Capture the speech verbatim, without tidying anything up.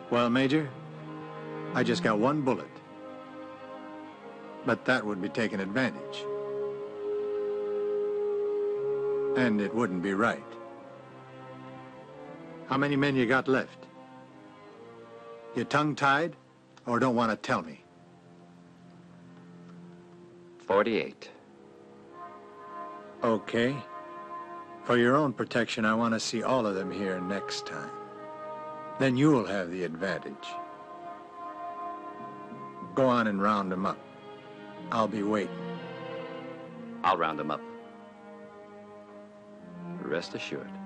Well, Major, I just got one bullet. But that would be taking advantage. And it wouldn't be right. How many men you got left? You tongue-tied or don't want to tell me? Forty-eight. Okay. For your own protection, I want to see all of them here next time. Then you'll have the advantage. Go on and round them up. I'll be waiting. I'll round them up. Rest assured.